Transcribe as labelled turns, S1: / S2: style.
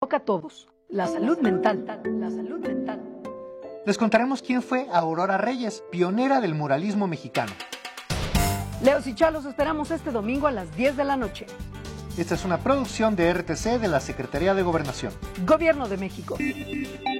S1: toca a todos. La salud mental. La salud mental.
S2: Les contaremos quién fue Aurora Reyes, pionera del muralismo mexicano.
S1: Leos y Chalos esperamos este domingo a las 10 de la noche.
S2: Esta es una producción de RTC de la Secretaría de Gobernación.
S1: Gobierno de México.